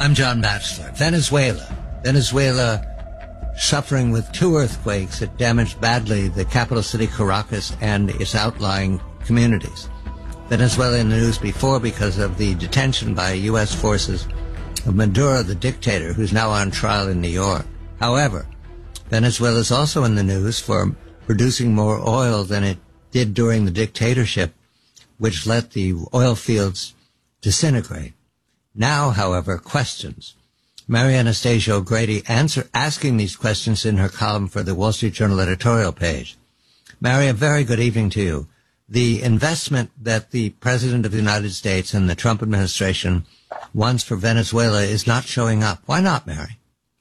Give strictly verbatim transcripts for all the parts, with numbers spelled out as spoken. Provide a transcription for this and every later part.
I'm John Batchelor. Venezuela. Venezuela suffering with two earthquakes that damaged badly the capital city Caracas and its outlying communities. Venezuela in the news before because of the detention by U S forces of Maduro, the dictator, who's now on trial in New York. However, Venezuela is also in the news for producing more oil than it did during the dictatorship, which let the oil fields disintegrate. Now, however, questions. Mary Anastasia O'Grady answer, asking these questions in her column for the Wall Street Journal editorial page. Mary, a very good evening to you. The investment that the President of the United States and the Trump administration wants for Venezuela is not showing up. Why not, Mary?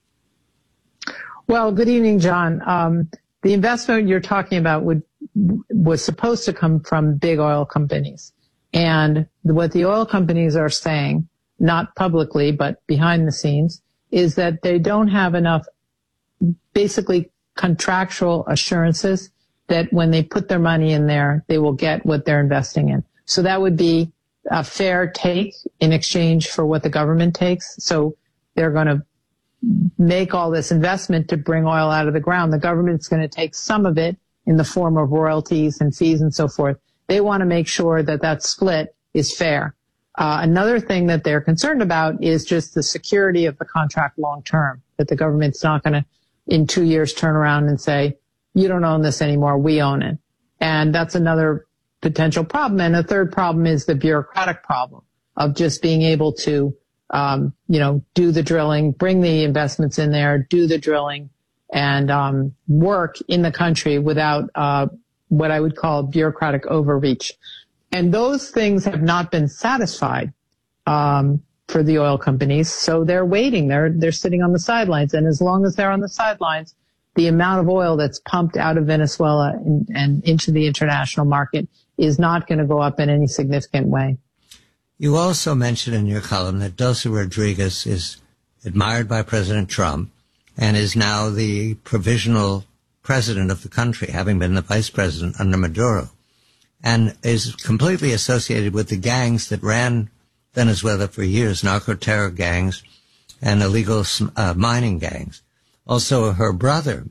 Well, good evening, John. Um, the investment you're talking about would was supposed to come from big oil companies. And what the oil companies are saying, not publicly, but behind the scenes, is that they don't have enough basically contractual assurances that when they put their money in there, they will get what they're investing in. So that would be a fair take in exchange for what the government takes. So they're going to make all this investment to bring oil out of the ground. The government's going to take some of it in the form of royalties and fees and so forth. They want to make sure that that split is fair. Uh, another thing that they're concerned about is just the security of the contract long term, that the government's not going to, in two years, turn around and say, you don't own this anymore, we own it. And that's another potential problem. And a third problem is the bureaucratic problem of just being able to, um, you know, do the drilling, bring the investments in there, do the drilling, and um, work in the country without uh, what I would call bureaucratic overreach. And those things have not been satisfied um, for the oil companies, so they're waiting. They're they're sitting on the sidelines, and as long as they're on the sidelines, the amount of oil that's pumped out of Venezuela and, and into the international market is not going to go up in any significant way. You also mentioned in your column that Delcy Rodriguez is admired by President Trump and is now the provisional president of the country, having been the vice president under Maduro, and is completely associated with the gangs that ran Venezuela for years, narco-terror gangs and illegal uh, mining gangs. Also, her brother,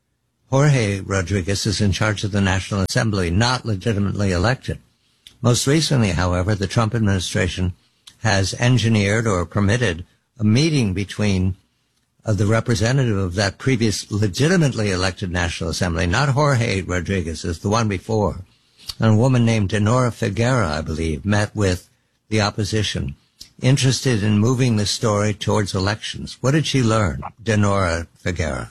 Jorge Rodriguez, is in charge of the National Assembly, not legitimately elected. Most recently, however, the Trump administration has engineered or permitted a meeting between uh, the representative of that previous legitimately elected National Assembly, not Jorge Rodriguez, as the one before, and a woman named Dinora Figuera, I believe, met with the opposition, interested in moving the story towards elections. What did she learn, Dinora Figuera?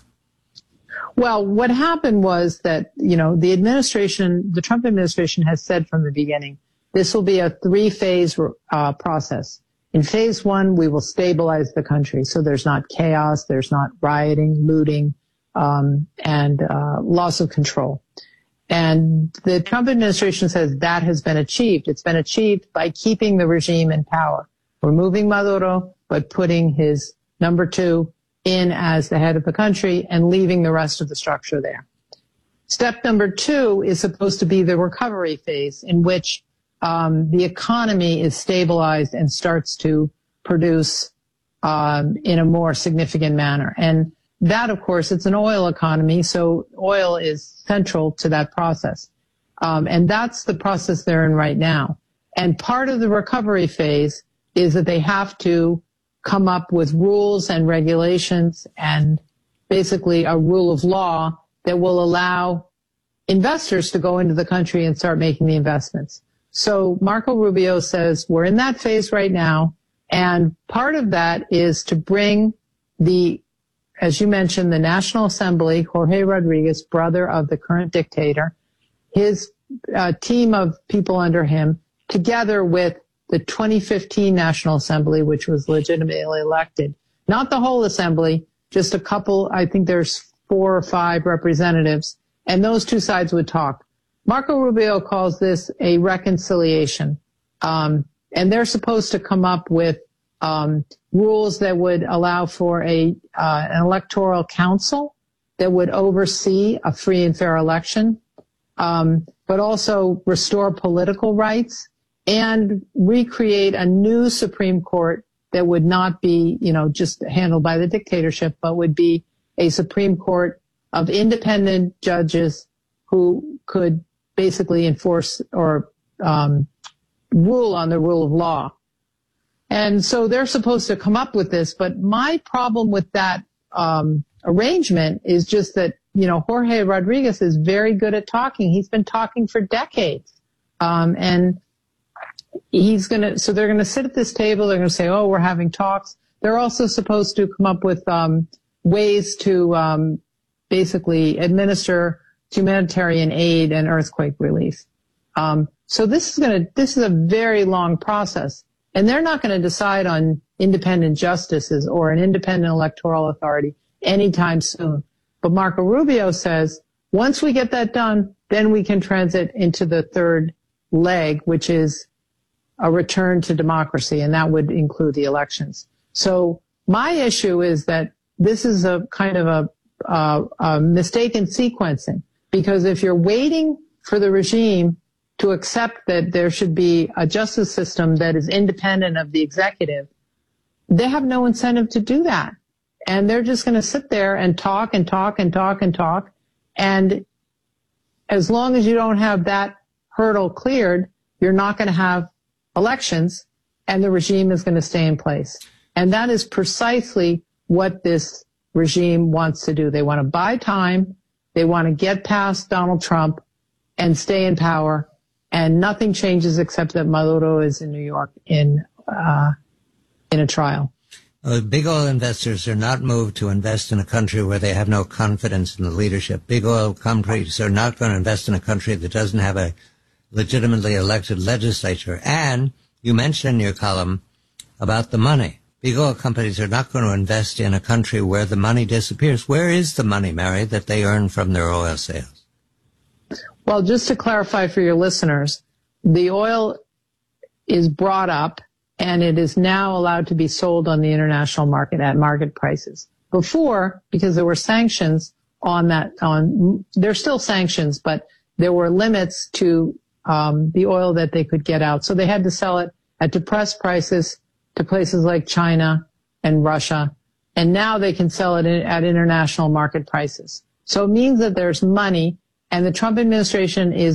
Well, what happened was that, you know, the administration, the Trump administration has said from the beginning, this will be a three-phase uh, process. In phase one, we will stabilize the country so there's not chaos, there's not rioting, looting, um, and uh, loss of control. And the Trump administration says that has been achieved. It's been achieved by keeping the regime in power, removing Maduro, but putting his number two in as the head of the country and leaving the rest of the structure there. Step number two is supposed to be the recovery phase, in which um, the economy is stabilized and starts to produce um, in a more significant manner. And that, of course, it's an oil economy, so oil is central to that process. Um, and that's the process they're in right now. And part of the recovery phase is that they have to come up with rules and regulations and basically a rule of law that will allow investors to go into the country and start making the investments. So Marco Rubio says we're in that phase right now, and part of that is to bring the, as you mentioned, the National Assembly, Jorge Rodriguez, brother of the current dictator, his uh, team of people under him, together with the twenty fifteen National Assembly, which was legitimately elected. Not the whole assembly, just a couple, I think there's four or five representatives, and those two sides would talk. Marco Rubio calls this a reconciliation, um, and they're supposed to come up with um, rules that would allow for a uh, an electoral council that would oversee a free and fair election, um, but also restore political rights and recreate a new Supreme Court that would not be, you know, just handled by the dictatorship, but would be a Supreme Court of independent judges who could basically enforce or um, rule on the rule of law. And so they're supposed to come up with this, but my problem with that um, arrangement is just that, you know, Jorge Rodriguez is very good at talking. He's been talking for decades. Um, and he's going to, so they're going to sit at this table. They're going to say, oh, we're having talks. They're also supposed to come up with um, ways to um, basically administer humanitarian aid and earthquake relief. Um, so this is going to, this is a very long process. And they're not going to decide on independent justices or an independent electoral authority anytime soon. But Marco Rubio says, once we get that done, then we can transit into the third leg, which is a return to democracy, and that would include the elections. So my issue is that this is a kind of a, a, a mistake in sequencing, because if you're waiting for the regime to accept that there should be a justice system that is independent of the executive, they have no incentive to do that. And they're just going to sit there and talk and talk and talk and talk. And as long as you don't have that hurdle cleared, you're not going to have elections, and the regime is going to stay in place. And that is precisely what this regime wants to do. They want to buy time. They want to get past Donald Trump and stay in power. And nothing changes except that Maduro is in New York in uh, in a trial. Uh, big oil investors are not moved to invest in a country where they have no confidence in the leadership. Big oil companies are not going to invest in a country that doesn't have a legitimately elected legislature. And you mentioned in your column about the money. Big oil companies are not going to invest in a country where the money disappears. Where is the money, Mary, that they earn from their oil sales? Well, just to clarify for your listeners, the oil is brought up and it is now allowed to be sold on the international market at market prices. Before, because there were sanctions on that, on, there's still sanctions, but there were limits to um, the oil that they could get out. So they had to sell it at depressed prices to places like China and Russia. And now they can sell it in, at international market prices. So it means that there's money, and the Trump administration is